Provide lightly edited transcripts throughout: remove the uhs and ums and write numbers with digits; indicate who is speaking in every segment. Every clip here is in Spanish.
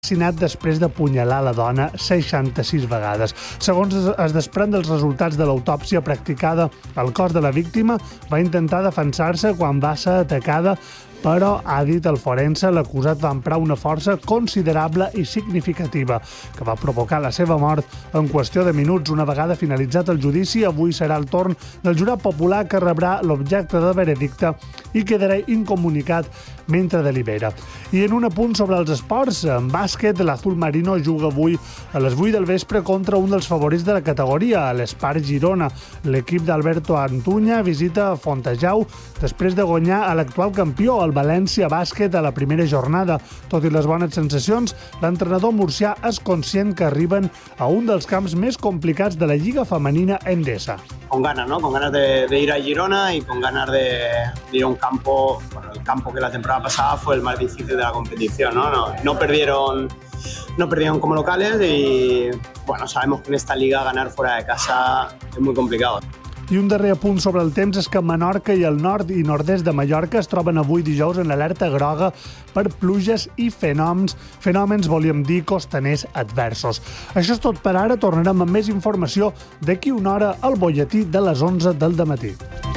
Speaker 1: assassinat després d'apunyalar la dona 66 vegades. Segons es desprèn dels resultats de l'autòpsia practicada al cos de la víctima, va intentar defensar-se quan va ser atacada, però, ha dit el forense, l'acusat va emprar una força considerable i significativa que va provocar la seva mort en qüestió de minuts. Una vegada finalitzat el judici, avui serà el torn del jurat popular que rebrà l'objecte de veredicte i quedarà incomunicat mentre delibera. I en un apunt sobre els esports, en bàsquet, l'Azul Marino juga avui a les 8 del vespre contra un dels favorits de la categoria, l'Espart Girona. L'equip d'Alberto Antuña visita Fontejau després de guanyar a l'actual campió, el València Bàsquet, a la primera jornada. Tot i les bones sensacions, l'entrenador murcià és conscient que arriben a un dels camps més complicats de la Lliga Femenina Endesa.
Speaker 2: Con ganas, ¿no? Con ganas de ir a Girona y con ganas de ir a un campo, bueno, el campo que la temporada pasada fue el más difícil de la competición, ¿no? No perdieron como locales y, bueno, sabemos que en esta liga ganar fuera de casa es muy complicado.
Speaker 1: I un darrer apunt sobre el temps és que Menorca i el nord i nord-est de Mallorca es troben avui dijous en l'alerta groga per pluges i fenòmens, volíem dir, costaners adversos. Això és tot per ara. Tornarem amb més informació d'aquí una hora al butlletí de les 11 del dematí.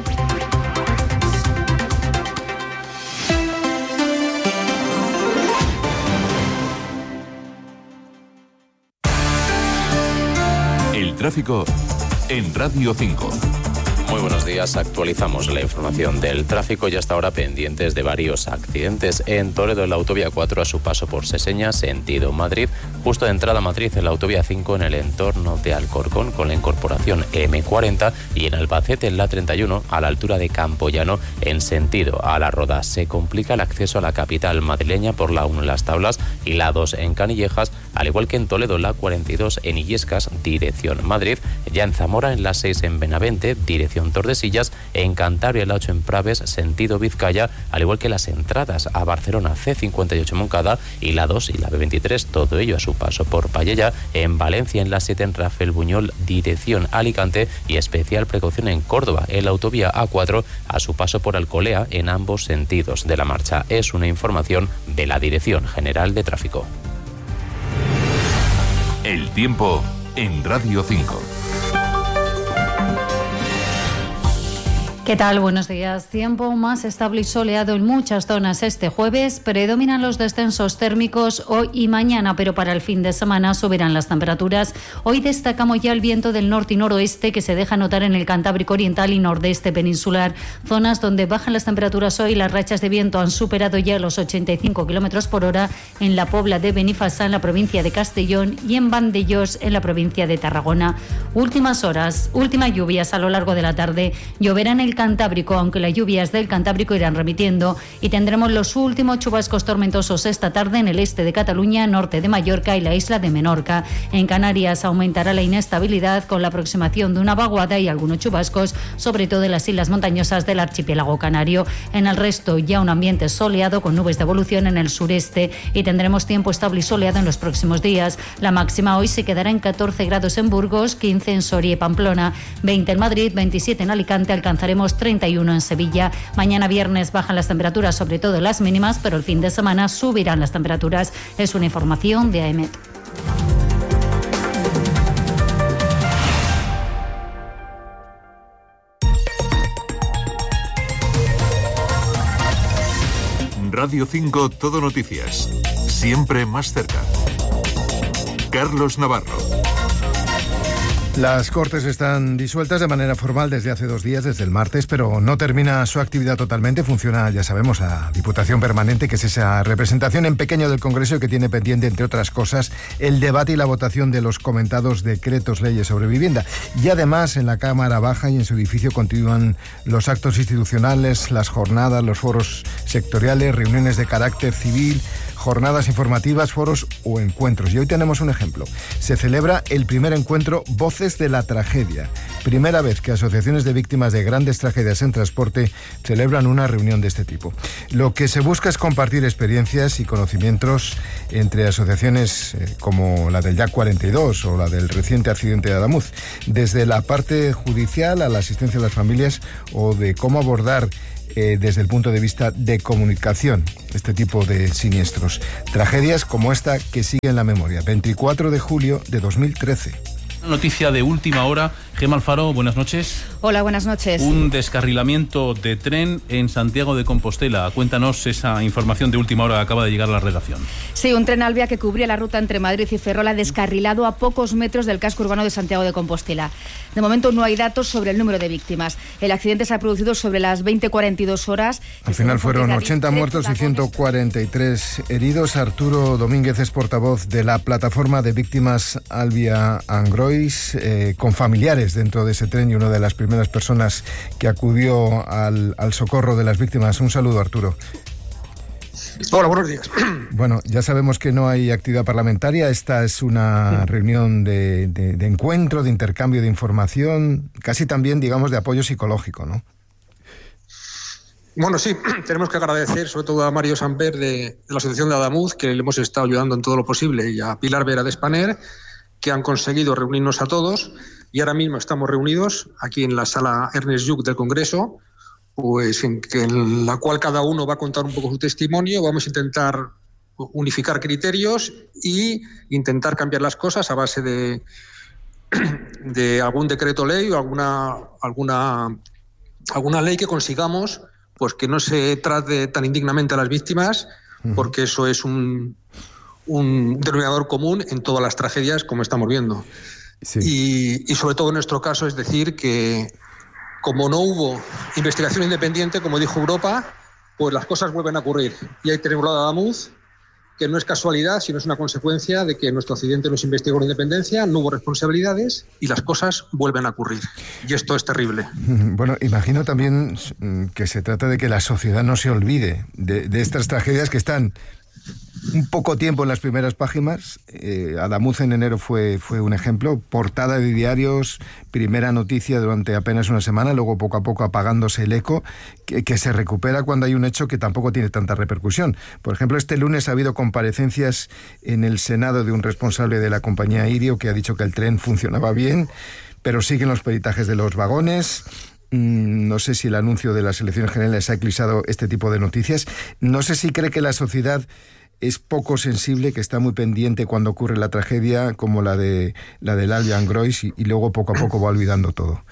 Speaker 3: El tráfico en Radio 5.
Speaker 4: Muy buenos días, actualizamos la información del tráfico y hasta ahora pendientes de varios accidentes. En Toledo, en la autovía 4 a su paso por Seseña, sentido Madrid, justo de entrada a Madrid en la autovía 5 en el entorno de Alcorcón con la incorporación M40 y en Albacete en la 31 a la altura de Campoyano en sentido a La Roda. Se complica el acceso a la capital madrileña por la 1 en Las Tablas y la 2 en Canillejas, al igual que en Toledo la 42 en Illescas, dirección Madrid, ya en Zamora en la 6 en Benavente, dirección Tordesillas, en Cantabria la 8 en Praves, sentido Vizcaya, al igual que las entradas a Barcelona C58 Moncada y la 2 y la B23, todo ello a su paso por Pallella, en Valencia en la 7 en Rafael Buñol, dirección Alicante y especial precaución en Córdoba, en la autovía A4 a su paso por Alcolea en ambos sentidos de la marcha. Es una información de la Dirección General de Tráfico.
Speaker 3: El tiempo en Radio 5.
Speaker 5: ¿Qué tal? Buenos días. Tiempo más estable y soleado en muchas zonas este jueves. Predominan los descensos térmicos hoy y mañana, pero para el fin de semana subirán las temperaturas. Hoy destacamos ya el viento del norte y noroeste que se deja notar en el Cantábrico Oriental y nordeste peninsular. Zonas donde bajan las temperaturas hoy. Las rachas de viento han superado ya los 85 km por hora en la Pobla de Benifasá, en la provincia de Castellón, y en Vandellós, en la provincia de Tarragona. Últimas lluvias a lo largo de la tarde. Lloverá en el Cantábrico, aunque las lluvias del Cantábrico irán remitiendo, y tendremos los últimos chubascos tormentosos esta tarde en el este de Cataluña, norte de Mallorca y la isla de Menorca. En Canarias aumentará la inestabilidad con la aproximación de una vaguada y algunos chubascos, sobre todo en las islas montañosas del archipiélago canario. En el resto ya un ambiente soleado con nubes de evolución en el sureste, y tendremos tiempo estable y soleado en los próximos días. La máxima hoy se quedará en 14 grados en Burgos, 15 en Soria y Pamplona, 20 en Madrid, 27 en Alicante, alcanzaremos 31 en Sevilla. Mañana viernes bajan las temperaturas, sobre todo las mínimas, pero el fin de semana subirán las temperaturas. Es una información de AEMET.
Speaker 3: Radio 5 Todo Noticias. Siempre más cerca. Carlos Navarro.
Speaker 6: Las Cortes están disueltas de manera formal desde hace 2 días, desde el martes, pero no termina su actividad totalmente. Funciona, ya sabemos, la Diputación Permanente, que es esa representación en pequeño del Congreso que tiene pendiente, entre otras cosas, el debate y la votación de los comentados decretos leyes sobre vivienda. Y además, en la Cámara Baja y en su edificio continúan los actos institucionales, las jornadas, los foros sectoriales, reuniones de carácter civil, jornadas informativas, foros o encuentros. Y hoy tenemos un ejemplo. Se celebra el primer encuentro Voces de la Tragedia. Primera vez que asociaciones de víctimas de grandes tragedias en transporte celebran una reunión de este tipo. Lo que se busca es compartir experiencias y conocimientos entre asociaciones como la del Jack 42 o la del reciente accidente de Adamuz, desde la parte judicial a la asistencia a las familias o de cómo abordar desde el punto de vista de comunicación, este tipo de siniestros. Tragedias como esta que sigue en la memoria. 24 de julio de 2013.
Speaker 7: Noticia de última hora. Gemma Alfaro, buenas noches.
Speaker 8: Hola, buenas noches.
Speaker 7: Un descarrilamiento de tren en Santiago de Compostela. Cuéntanos esa información de última hora que acaba de llegar a la redacción.
Speaker 8: Sí, un tren Alvia que cubría la ruta entre Madrid y Ferrol ha descarrilado a pocos metros del casco urbano de Santiago de Compostela. De momento no hay datos sobre el número de víctimas. El accidente se ha producido sobre las 20:42 horas.
Speaker 6: Al final fueron 80 muertos y 143 heridos. Arturo Domínguez es portavoz de la plataforma de víctimas Alvia and Grois, con familiares dentro de ese tren y una de las primeras personas que acudió al socorro de las víctimas. Un saludo, Arturo.
Speaker 9: Hola, buenos días.
Speaker 6: Bueno, ya sabemos que no hay actividad parlamentaria. Esta es una reunión de encuentro, de intercambio de información, casi también, digamos, de apoyo psicológico, ¿no?
Speaker 9: Bueno, sí, tenemos que agradecer sobre todo a Mario Samper de la Asociación de Adamuz, que le hemos estado ayudando en todo lo posible, y a Pilar Vera de Spaner, que han conseguido reunirnos a todos, y ahora mismo estamos reunidos aquí en la sala Ernest Lluch del Congreso, pues en la cual cada uno va a contar un poco su testimonio. Vamos a intentar unificar criterios y intentar cambiar las cosas a base de algún decreto ley o alguna ley que consigamos, pues que no se trate tan indignamente a las víctimas, porque eso es un denominador común en todas las tragedias, como estamos viendo. Sí. Y sobre todo en nuestro caso es decir que como no hubo investigación independiente, como dijo Europa, pues las cosas vuelven a ocurrir. Y ahí tenemos la de Adamuz, que no es casualidad, sino es una consecuencia de que nuestro accidente no se investigó con independencia, no hubo responsabilidades y las cosas vuelven a ocurrir. Y esto es terrible.
Speaker 6: Bueno, imagino también que se trata de que la sociedad no se olvide de estas tragedias que están un poco tiempo en las primeras páginas. Adamuz en enero fue un ejemplo, portada de diarios, primera noticia durante apenas una semana, luego poco a poco apagándose el eco, que se recupera cuando hay un hecho que tampoco tiene tanta repercusión. Por ejemplo, este lunes ha habido comparecencias en el Senado de un responsable de la compañía Irio que ha dicho que el tren funcionaba bien, pero siguen los peritajes de los vagones. No sé si el anuncio de las elecciones generales ha eclipsado este tipo de noticias. No sé si cree que la sociedad es poco sensible, que está muy pendiente cuando ocurre la tragedia, como la del Alvia and Grois, y luego poco a poco va olvidando todo.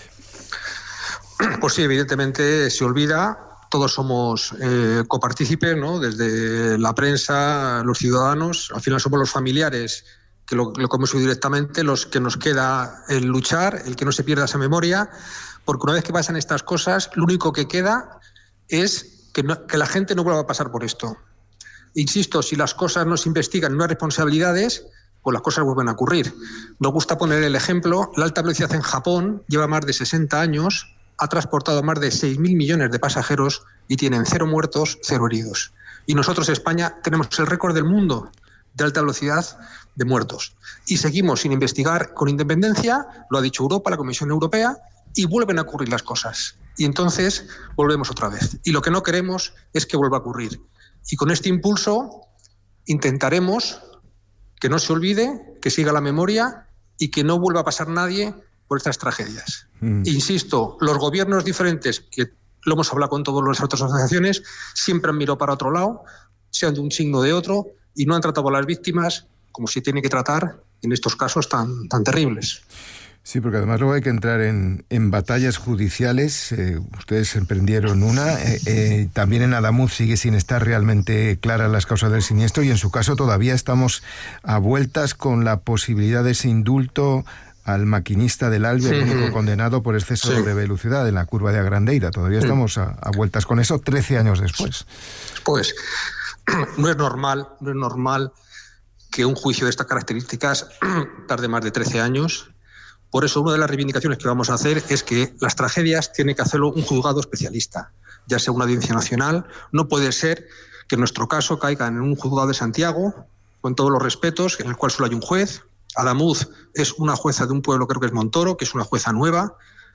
Speaker 9: Pues sí, evidentemente se olvida. Todos somos copartícipes, ¿no? Desde la prensa, los ciudadanos, al final somos los familiares que lo hemos oído directamente, los que nos queda el luchar, el que no se pierda esa memoria, porque una vez que pasan estas cosas, lo único que queda es que la gente no vuelva a pasar por esto. Insisto, si las cosas no se investigan, no hay responsabilidades, pues las cosas vuelven a ocurrir. Nos gusta poner el ejemplo, la alta velocidad en Japón lleva más de 60 años, ha transportado más de 6.000 millones de pasajeros y tienen 0 muertos, 0 heridos. Y nosotros, España, tenemos el récord del mundo de alta velocidad de muertos. Y seguimos sin investigar con independencia, lo ha dicho Europa, la Comisión Europea, y vuelven a ocurrir las cosas. Y entonces volvemos otra vez. Y lo que no queremos es que vuelva a ocurrir. Y con este impulso intentaremos que no se olvide, que siga la memoria y que no vuelva a pasar nadie por estas tragedias. Insisto, los gobiernos diferentes, que lo hemos hablado con todas las otras asociaciones, siempre han mirado para otro lado, sean de un signo o de otro, y no han tratado a las víctimas como se tiene que tratar en estos casos tan terribles.
Speaker 6: Sí, porque además luego hay que entrar en batallas judiciales. Ustedes emprendieron una. También en Adamuz sigue sin estar realmente claras las causas del siniestro y en su caso todavía estamos a vueltas con la posibilidad de ese indulto al maquinista del Alvia, el único condenado por exceso de velocidad en la curva de Agrandeira. Todavía estamos a vueltas con eso 13 años después.
Speaker 9: Pues no es normal que un juicio de estas características tarde más de 13 años. Por eso una de las reivindicaciones que vamos a hacer es que las tragedias tiene que hacerlo un juzgado especialista, ya sea una audiencia nacional. No puede ser que en nuestro caso caiga en un juzgado de Santiago, con todos los respetos, en el cual solo hay un juez. Adamuz es una jueza de un pueblo, creo que es Montoro, que es una jueza nueva.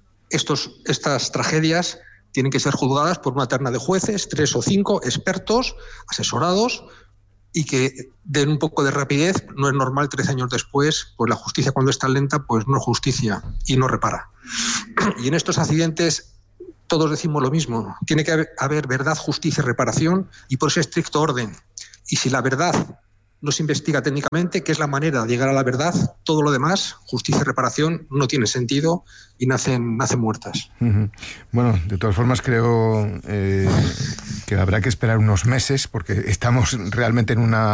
Speaker 9: Estas tragedias tienen que ser juzgadas por una terna de jueces, 3 o 5 expertos, asesorados, y que den un poco de rapidez. No es normal 13 años después, pues la justicia cuando está lenta pues no es justicia y no repara. Y en estos accidentes todos decimos lo mismo. Tiene que haber verdad, justicia y reparación, y por ese estricto orden. Y si la verdad no se investiga técnicamente, que es la manera de llegar a la verdad, todo lo demás, justicia y reparación, no tiene sentido y nacen muertas.
Speaker 6: Bueno, de todas formas creo que habrá que esperar unos meses, porque estamos realmente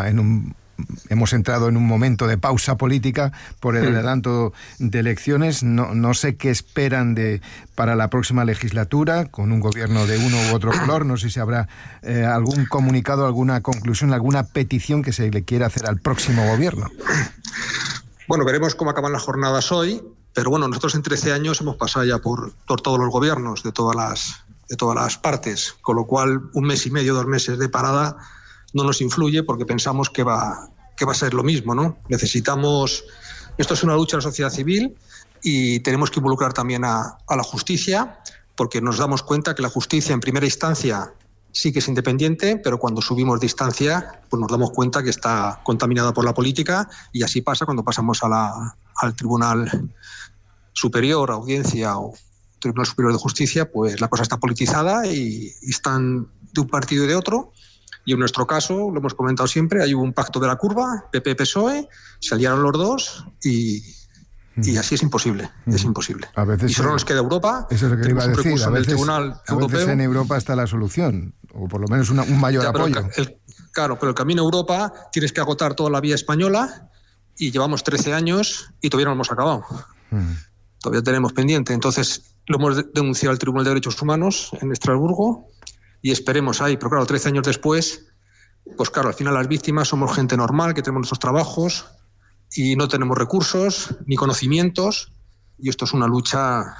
Speaker 6: hemos entrado en un momento de pausa política por el adelanto de elecciones. No sé qué esperan para la próxima legislatura, con un gobierno de uno u otro color. No sé si habrá algún comunicado, alguna conclusión, alguna petición que se le quiera hacer al próximo gobierno.
Speaker 9: Bueno, veremos cómo acaban las jornadas hoy, pero bueno, nosotros en 13 años hemos pasado ya por todos los gobiernos de todas las partes, con lo cual 1 mes y medio, 2 meses de parada no nos influye, porque pensamos que va a ser lo mismo, ¿no? Esto es una lucha de la sociedad civil y tenemos que involucrar también a la justicia, porque nos damos cuenta que la justicia en primera instancia sí que es independiente, pero cuando subimos de instancia pues nos damos cuenta que está contaminada por la política, y así pasa cuando pasamos al Tribunal Superior, Audiencia o Tribunal Superior de Justicia, pues la cosa está politizada y están de un partido y de otro. Y en nuestro caso, lo hemos comentado siempre, hay un pacto de la curva, PP-PSOE, se aliaron los dos y así es imposible, es imposible.
Speaker 6: A veces
Speaker 9: y solo nos queda Europa.
Speaker 6: Eso es lo que iba a decir, a
Speaker 9: veces
Speaker 6: en Europa está la solución, o por lo menos un mayor apoyo.
Speaker 9: Pero el camino a Europa tienes que agotar toda la vía española, y llevamos 13 años y todavía no lo hemos acabado. Todavía tenemos pendiente. Entonces lo hemos denunciado al Tribunal de Derechos Humanos en Estrasburgo, y esperemos ahí, pero claro, 13 años después, pues claro, al final las víctimas somos gente normal, que tenemos nuestros trabajos y no tenemos recursos ni conocimientos, y esto es una lucha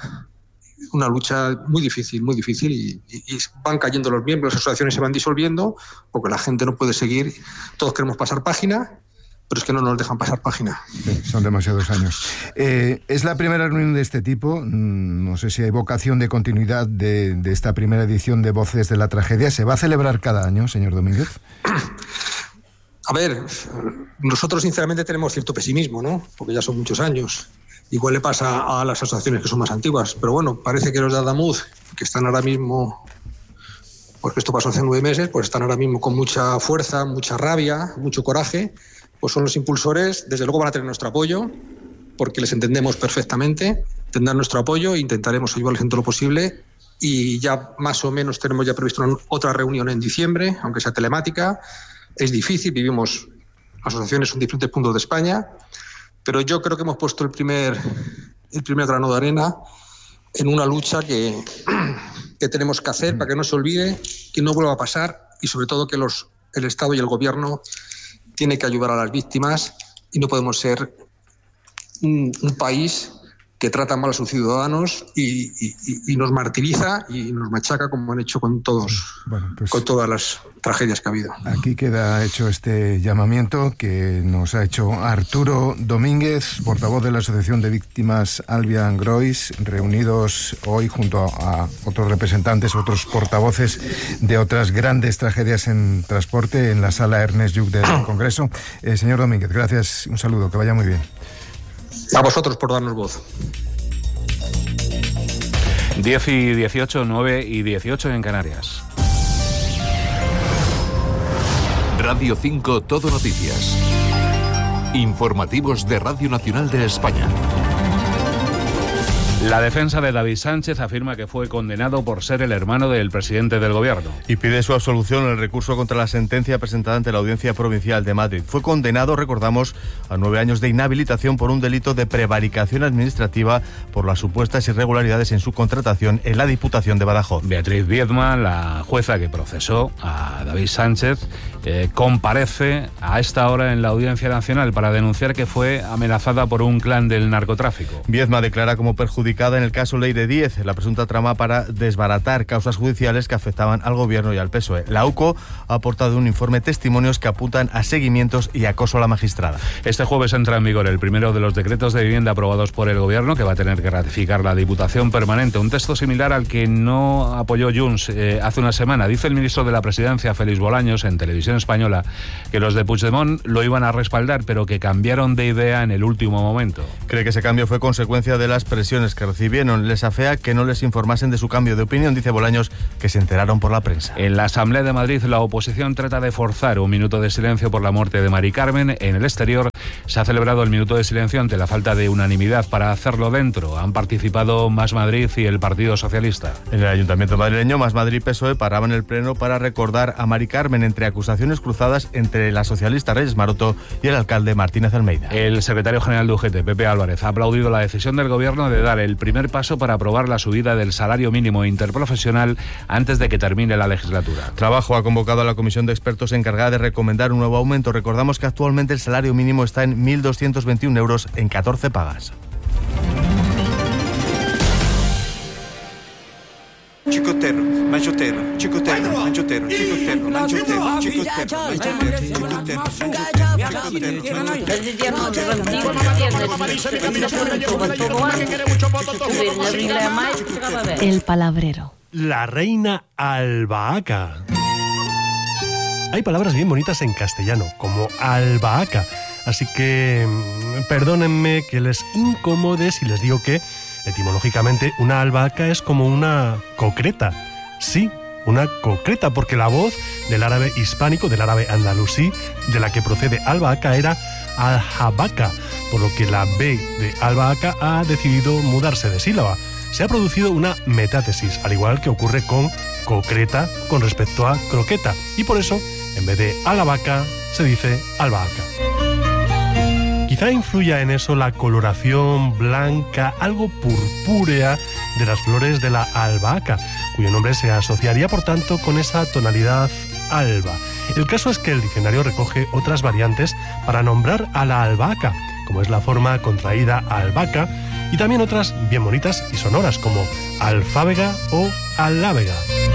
Speaker 9: muy difícil, y van cayendo los miembros, las asociaciones se van disolviendo porque la gente no puede seguir. Todos queremos pasar página, pero es que no nos dejan pasar página.
Speaker 6: Sí, son demasiados años. Es la primera reunión de este tipo. No sé si hay vocación de continuidad de esta primera edición de Voces de la Tragedia. ¿Se va a celebrar cada año, señor Domínguez?
Speaker 9: A ver, nosotros sinceramente tenemos cierto pesimismo, ¿no? Porque ya son muchos años. Igual le pasa a las asociaciones que son más antiguas, pero bueno, parece que los de Adamuz, que están ahora mismo, porque esto pasó hace 9 meses, pues están ahora mismo con mucha fuerza, mucha rabia, mucho coraje, pues son los impulsores. Desde luego van a tener nuestro apoyo, porque les entendemos perfectamente, tendrán nuestro apoyo e intentaremos ayudarles en todo lo posible. Y ya más o menos tenemos ya previsto otra reunión en diciembre, aunque sea telemática. Es difícil, vivimos asociaciones en diferentes puntos de España, pero yo creo que hemos puesto el primer grano de arena en una lucha que tenemos que hacer para que no se olvide, que no vuelva a pasar, y sobre todo que el Estado y el Gobierno tiene que ayudar a las víctimas, y no podemos ser un país que trata mal a sus ciudadanos y nos martiriza y nos machaca, como han hecho con con todas las tragedias que ha habido.
Speaker 6: Aquí queda hecho este llamamiento que nos ha hecho Arturo Domínguez, portavoz de la Asociación de Víctimas Albian Grois, reunidos hoy junto a otros representantes, otros portavoces de otras grandes tragedias en transporte en la sala Ernest Lluch del Congreso. Señor Domínguez, gracias, un saludo, que vaya muy bien.
Speaker 9: A vosotros por darnos voz.
Speaker 7: 10:18, 9:18 en Canarias.
Speaker 3: Radio 5 Todo Noticias. Informativos de Radio Nacional de España.
Speaker 7: La defensa de David Sánchez afirma que fue condenado por ser el hermano del presidente del gobierno.
Speaker 10: Y pide su absolución en el recurso contra la sentencia presentada ante la Audiencia Provincial de Madrid. Fue condenado, recordamos, a 9 años de inhabilitación por un delito de prevaricación administrativa por las supuestas irregularidades en su contratación en la Diputación de Badajoz.
Speaker 7: Beatriz Viedma, la jueza que procesó a David Sánchez, comparece a esta hora en la Audiencia Nacional para denunciar que fue amenazada por un clan del narcotráfico.
Speaker 10: Viedma declara como perjudicada en el caso Leire 10, la presunta trama para desbaratar causas judiciales que afectaban al gobierno y al PSOE. La UCO ha aportado un informe de testimonios que apuntan a seguimientos y acoso a la magistrada.
Speaker 7: Este jueves entra en vigor el primero de los decretos de vivienda aprobados por el gobierno, que va a tener que ratificar la Diputación Permanente. Un texto similar al que no apoyó Junts hace una semana. Dice el ministro de la Presidencia, Félix Bolaños, en Televisión Española, que los de Puigdemont lo iban a respaldar, pero que cambiaron de idea en el último momento.
Speaker 10: Cree que ese cambio fue consecuencia de las presiones que que recibieron. Les afea que no les informasen de su cambio de opinión. Dice Bolaños que se enteraron por la prensa.
Speaker 7: En la Asamblea de Madrid, la oposición trata de forzar un minuto de silencio por la muerte de Mari Carmen. En el exterior se ha celebrado el minuto de silencio ante la falta de unanimidad para hacerlo dentro. Han participado Más Madrid y el Partido Socialista.
Speaker 10: En el Ayuntamiento madrileño, Más Madrid y PSOE paraban el pleno para recordar a Mari Carmen entre acusaciones cruzadas entre la socialista Reyes Maroto y el alcalde Martínez Almeida.
Speaker 7: El secretario general de UGT, Pepe Álvarez, ha aplaudido la decisión del Gobierno de dar el primer paso para aprobar la subida del salario mínimo interprofesional antes de que termine la legislatura.
Speaker 10: Trabajo ha convocado a la comisión de expertos encargada de recomendar un nuevo aumento. Recordamos que actualmente el salario mínimo está en 1.221 euros en 14 pagas.
Speaker 11: Chicotero, manchotero, chicotero, manchotero, chicotero, manchotero,
Speaker 12: El palabrero.
Speaker 13: La reina albahaca. Hay palabras bien bonitas en castellano, como albahaca. Así que perdónenme que les incomode si les digo que, etimológicamente, una albahaca es como una concreta. Sí, una concreta, porque la voz del árabe hispánico, del árabe andalusí, de la que procede albahaca, era aljabaca, por lo que la B de albahaca ha decidido mudarse de sílaba. Se ha producido una metátesis, al igual que ocurre con concreta con respecto a croqueta, y por eso, en vez de albahaca, se dice albahaca. Quizá influya en eso la coloración blanca, algo purpúrea de las flores de la albahaca, cuyo nombre se asociaría, por tanto, con esa tonalidad alba. El caso es que el diccionario recoge otras variantes para nombrar a la albahaca, como es la forma contraída albahaca, y también otras bien bonitas y sonoras, como alfábega o alábega.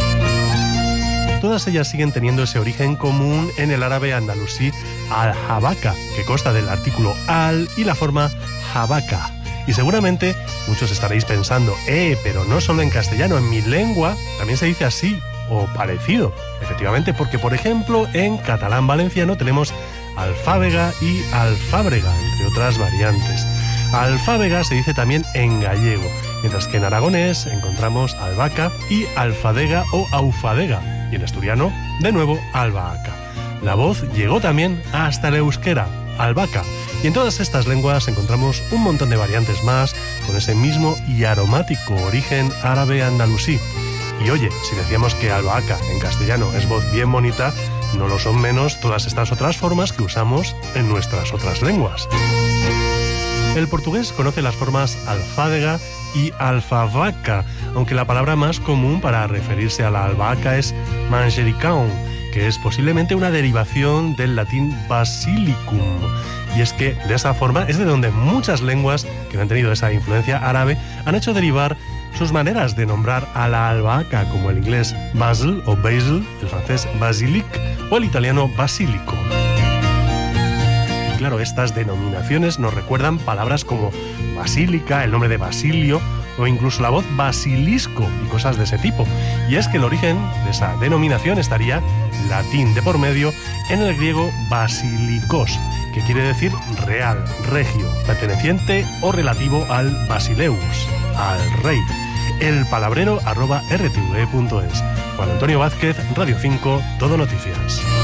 Speaker 13: Todas ellas siguen teniendo ese origen común en el árabe andalusí aljabaca, que consta del artículo al y la forma jabaca. Y seguramente muchos estaréis pensando, pero no solo en castellano, en mi lengua también se dice así o parecido. Efectivamente, porque por ejemplo en catalán valenciano tenemos alfábega y alfábrega, entre otras variantes. Alfábega se dice también en gallego, mientras que en aragonés encontramos albahaca y alfadega o aufadega, y en asturiano, de nuevo, albahaca. La voz llegó también hasta el euskera, albahaca, y en todas estas lenguas encontramos un montón de variantes más con ese mismo y aromático origen árabe andalusí. Y oye, si decíamos que albahaca en castellano es voz bien bonita, no lo son menos todas estas otras formas que usamos en nuestras otras lenguas. El portugués conoce las formas alfádega y alfavaca, aunque la palabra más común para referirse a la albahaca es manjericão, que es posiblemente una derivación del latín basilicum. Y es que de esa forma es de donde muchas lenguas que han tenido esa influencia árabe han hecho derivar sus maneras de nombrar a la albahaca, como el inglés basil o basil, el francés basilic o el italiano basilico. Claro, estas denominaciones nos recuerdan palabras como basílica, el nombre de Basilio o incluso la voz basilisco y cosas de ese tipo. Y es que el origen de esa denominación estaría latín de por medio en el griego basilikos, que quiere decir real, regio, perteneciente o relativo al basileus, al rey. El palabrero @rtve.es. Juan Antonio Vázquez, Radio 5, Todo Noticias.